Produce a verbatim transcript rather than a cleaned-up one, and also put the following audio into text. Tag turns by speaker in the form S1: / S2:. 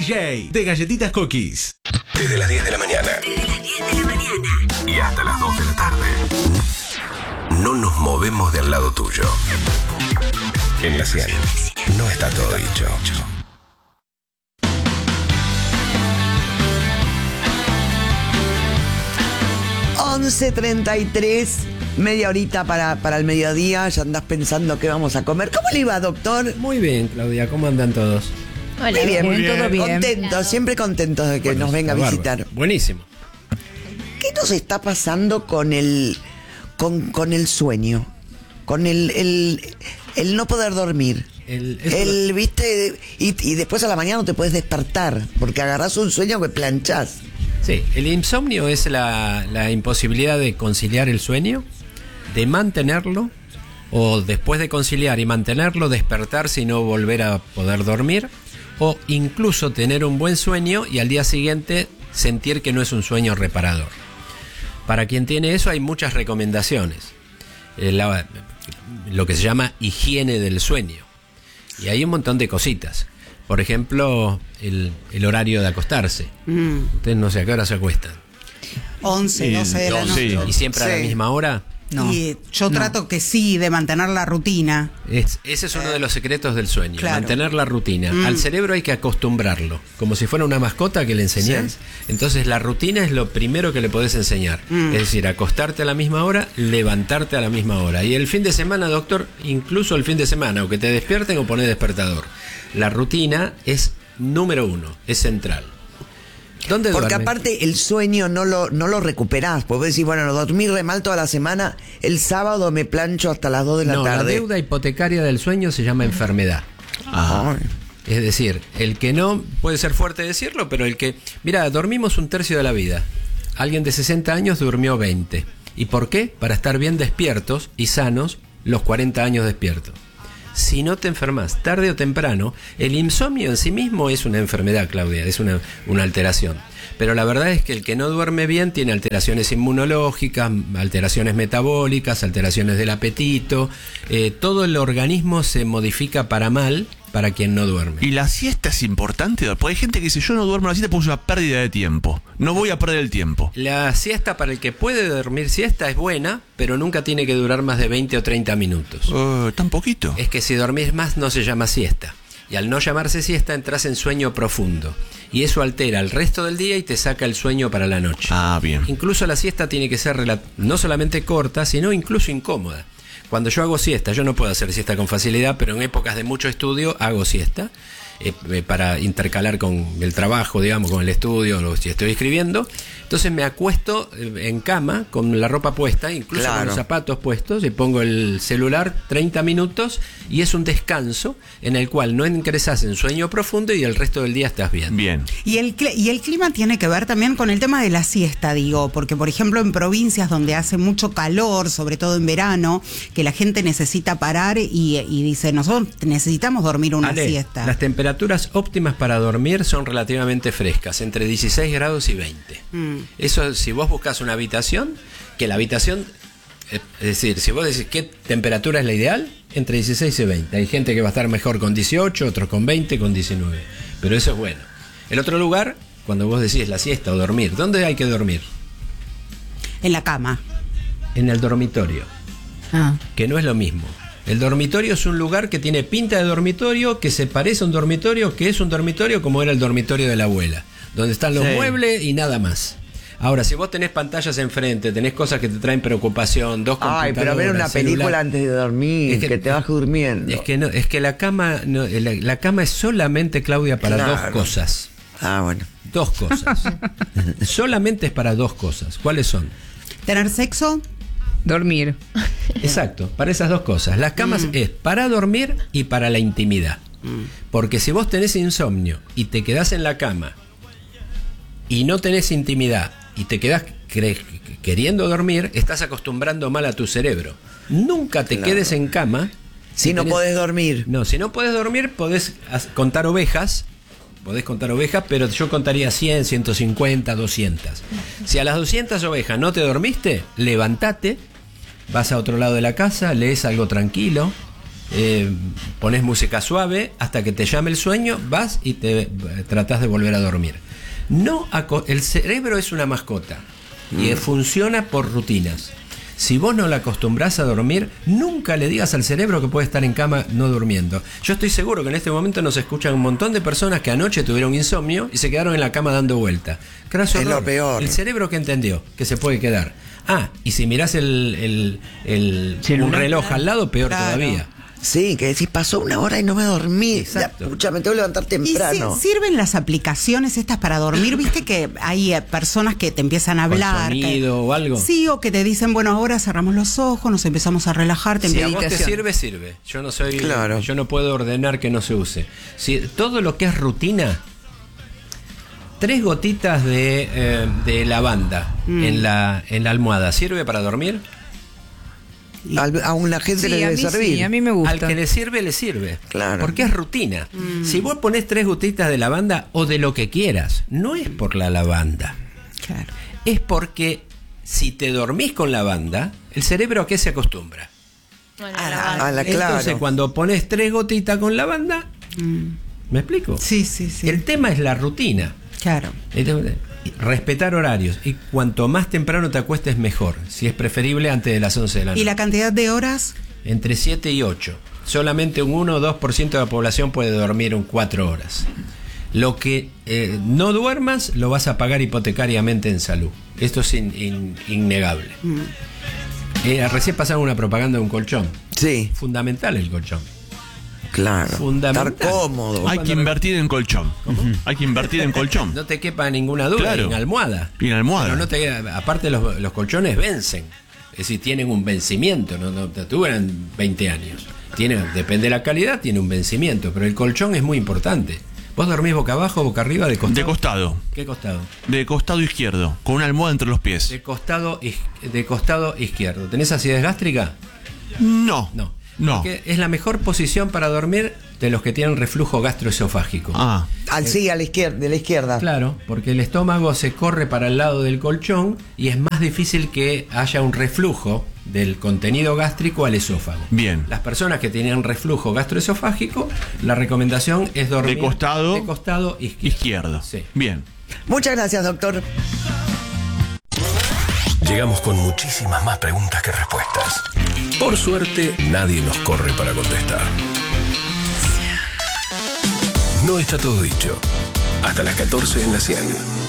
S1: J de Galletitas Cookies.
S2: Desde las diez de la mañana.
S3: Desde las diez de la mañana.
S2: Y hasta las dos de la tarde. No nos movemos del lado tuyo. En la cien no está todo dicho.
S4: once treinta y tres, media horita para, para el mediodía. Ya andás pensando qué vamos a comer. ¿Cómo le iba, doctor?
S5: Muy bien, Claudia, ¿cómo andan todos?
S6: Hola,
S4: Muy bien,
S6: muy bien.
S4: todo bien. Contentos,
S6: Hola.
S4: siempre contentos de que
S5: Bueno,
S4: nos venga a
S5: está
S4: visitar.
S5: bárbaro. Buenísimo.
S4: ¿Qué nos está pasando con el con, con el sueño? Con el, el, el no poder dormir.
S5: El, eso-
S4: El, viste, y, y después a la mañana no te puedes despertar, porque agarrás un sueño que planchás.
S5: Sí, el insomnio es la, la imposibilidad de conciliar el sueño, de mantenerlo, o después de conciliar y mantenerlo, despertarse y no volver a poder dormir, o incluso tener un buen sueño y al día siguiente sentir que no es un sueño reparador. Para quien tiene eso hay muchas recomendaciones. Eh, la- lo que se llama higiene del sueño. Y hay un montón de cositas. Por ejemplo, el, el horario de acostarse.
S7: Mm.
S5: Ustedes no sé a qué hora se acuestan.
S7: once, doce de la
S1: Sí.
S7: noche.
S5: ¿Y siempre a la
S4: Sí.
S5: misma hora?
S7: No. Y yo trato que sí, de mantener la rutina.
S5: Es- ese es uno de los secretos del sueño,
S7: Claro.
S5: mantener la rutina.
S7: Mm.
S5: Al cerebro hay que acostumbrarlo, como si fuera una mascota que le enseñás. Entonces la rutina es lo primero que le podés enseñar.
S7: Mm.
S5: Es decir, acostarte a la misma hora, levantarte a la misma hora. Y el fin de semana, doctor, incluso el fin de semana, o que te despierten o poner despertador. La rutina es número uno, es central. ¿Dónde
S4: Porque
S5: duerme?
S4: aparte el sueño no lo, no lo recuperás. Porque vos decís, bueno, dormí re mal toda la semana, el sábado me plancho hasta las dos de la
S5: No, la
S4: tarde.
S5: deuda hipotecaria del sueño se llama enfermedad.
S4: Ay.
S5: Es decir, el que no, puede ser fuerte decirlo, pero el que... Mira, dormimos un tercio de la vida. Alguien de sesenta años durmió veinte. ¿Y por qué? Para estar bien despiertos y sanos los cuarenta años despiertos. Si no te enfermas, tarde o temprano, el insomnio en sí mismo es una enfermedad, Claudia, es una, una alteración. Pero la verdad es que el que no duerme bien tiene alteraciones inmunológicas, alteraciones metabólicas, alteraciones del apetito. Eh, todo el organismo se modifica para mal para quien no duerme.
S1: ¿Y la siesta es importante? Porque hay gente que dice, yo no duermo la siesta porque es una pérdida de tiempo. No voy a perder el tiempo.
S5: La siesta para el que puede dormir siesta es buena, pero nunca tiene que durar más de veinte o treinta minutos.
S1: Uh, ¿Tan poquito?
S5: Es que si dormís más no se llama siesta. Y al no llamarse siesta entras en sueño profundo. Y eso altera el resto del día y te saca el sueño para la noche.
S1: Ah, bien.
S5: Incluso la siesta tiene que ser rela- no solamente corta, sino incluso incómoda. Cuando yo hago siesta, yo no puedo hacer siesta con facilidad, pero en épocas de mucho estudio hago siesta. Eh, eh, para intercalar con el trabajo, digamos, con el estudio, o si estoy escribiendo. Entonces me acuesto eh, en cama con la ropa puesta, incluso
S4: Claro.
S5: con los zapatos puestos, y pongo el celular treinta minutos y es un descanso en el cual no ingresas en sueño profundo y el resto del día estás bien.
S1: Bien.
S7: Y el, cl- y el clima tiene que ver también con el tema de la siesta, digo, porque por ejemplo en provincias donde hace mucho calor, sobre todo en verano, que la gente necesita parar y, y dice, nosotros necesitamos dormir una
S5: Ale,
S7: siesta.
S5: las temperaturas óptimas para dormir son relativamente frescas, entre dieciséis grados y veinte.
S7: Mm.
S5: Eso, si vos buscas una habitación, que la habitación, eh, es decir, si vos decís qué temperatura es la ideal, entre dieciséis y veinte. Hay gente que va a estar mejor con dieciocho, otros con veinte, con diecinueve. Pero eso es bueno. El otro lugar, cuando vos decís la siesta o dormir, ¿dónde hay que dormir?
S7: En la cama.
S5: En el dormitorio,
S6: Ah.
S5: que no es lo mismo. El dormitorio es un lugar que tiene pinta de dormitorio, que se parece a un dormitorio, que es un dormitorio como era el dormitorio de la abuela, donde están los
S4: Sí.
S5: muebles y nada más. Ahora, si vos tenés pantallas enfrente, tenés cosas que te traen preocupación, dos computadoras,
S4: Ay, pero ver una
S5: celular,
S4: película antes de dormir,
S5: Es
S4: que,
S5: que-
S4: te vas durmiendo.
S5: Es que no, es que la cama, no, la, la cama es solamente, Claudia, para
S4: Claro.
S5: dos cosas.
S4: Ah, bueno.
S5: Dos cosas. Solamente es para dos cosas. ¿Cuáles son?
S7: ¿Tener sexo?
S6: Dormir.
S5: Exacto, para esas dos cosas. Las camas es para dormir y para la intimidad. Porque si vos tenés insomnio y te quedás en la cama y no tenés intimidad y te quedás cre- queriendo dormir, estás acostumbrando mal a tu cerebro. Nunca te
S4: Claro.
S5: quedes en cama.
S4: Si no
S5: tenés-
S4: podés dormir.
S5: No, si no podés dormir, podés as- contar ovejas. Podés contar ovejas, pero yo contaría cien, ciento cincuenta, doscientas. Si a las doscientas ovejas no te dormiste, levantate, vas a otro lado de la casa, lees algo tranquilo, eh, pones música suave hasta que te llame el sueño, vas y te eh, tratás de volver a dormir. No aco- el cerebro es una mascota y eh, funciona por rutinas. Si vos no la acostumbrás a dormir, nunca le digas al cerebro que puede estar en cama no durmiendo. Yo estoy seguro que en este momento nos escuchan un montón de personas que anoche tuvieron insomnio y se quedaron en la cama dando vuelta. Craso
S4: Es lo
S5: error.
S4: peor.
S5: El cerebro que entendió que se puede quedar. Ah, y si mirás el, el, el-
S6: Celular.
S5: un reloj al lado, peor
S7: Claro.
S5: todavía.
S4: Sí, que decís, pasó una hora y no me dormí.
S5: Exacto.
S4: Ya, pucha, me tengo que levantar
S7: ¿Y
S4: temprano.
S7: si- sirven las aplicaciones estas para dormir? ¿Viste que hay eh, personas que te empiezan a
S5: Con
S7: hablar? que-
S5: sonido o algo.
S7: Sí, o que te dicen, bueno, ahora cerramos los ojos, nos empezamos a relajar, te
S5: Si a vos te
S6: meditación.
S5: sirve, sirve. Yo no soy,
S4: Claro.
S5: yo no puedo ordenar que no se use. Si todo lo que es rutina, tres gotitas de, eh, de lavanda
S7: Mm.
S5: en la en la almohada, ¿sirve para dormir?
S4: Al- a una gente le
S6: Sí, a
S4: debe
S6: mí
S4: servir.
S6: sí, a mí me gusta.
S5: Al que le sirve, le sirve.
S4: Claro.
S5: Porque es rutina. Si vos ponés tres gotitas de lavanda o de lo que quieras, no es por la lavanda.
S7: Claro.
S5: Es porque si te dormís con lavanda, el cerebro ¿a qué se acostumbra?
S4: A la, a la- claro.
S5: Entonces, cuando pones tres gotitas con lavanda,
S7: Mm.
S5: ¿me explico?
S7: Sí, sí, sí.
S5: El tema es la rutina.
S7: Claro.
S5: Entonces, respetar horarios. Y cuanto más temprano te acuestes, mejor. Si es preferible antes de las once de la noche.
S7: ¿Y la cantidad de horas?
S5: Entre siete y ocho. Solamente un uno o dos por ciento de la población puede dormir un cuatro horas. Lo que eh, no duermas lo vas a pagar hipotecariamente en salud. Esto es in- in- innegable.
S7: Mm.
S5: Eh, recién pasaron una propaganda de un colchón.
S4: Sí,
S5: Fundamental el colchón.
S4: claro.
S5: Fundamental.
S4: Estar cómodo.
S1: Hay que invertir en colchón. Hay que invertir en colchón.
S5: No te quepa ninguna duda.
S1: Claro.
S5: En almohada.
S1: Y en almohada.
S5: Pero no te, aparte los, los colchones vencen. Es decir, tienen un vencimiento. No, no te duran veinte años. Tiene, depende de la calidad, tiene un vencimiento. Pero el colchón es muy importante. ¿Vos dormís boca abajo, boca arriba, de costado?
S1: De costado.
S5: ¿Qué costado?
S1: De costado izquierdo. Con una almohada entre los pies.
S5: De costado, is- de costado izquierdo. ¿Tenés acidez gástrica?
S1: No.
S5: No.
S1: No.
S5: Porque es la mejor posición para dormir de los que tienen reflujo gastroesofágico.
S1: Ah.
S4: Al sí, a la izquierda, de la izquierda.
S5: Claro, porque el estómago se corre para el lado del colchón y es más difícil que haya un reflujo del contenido gástrico al esófago.
S1: Bien.
S5: Las personas que tienen reflujo gastroesofágico, la recomendación es dormir
S1: De costado
S5: de costado izquierdo.
S1: izquierdo.
S5: Sí.
S1: Bien.
S4: Muchas gracias, doctor.
S2: Llegamos con muchísimas más preguntas que respuestas. Por suerte, nadie nos corre para contestar. No está todo dicho. Hasta las catorce en la cien.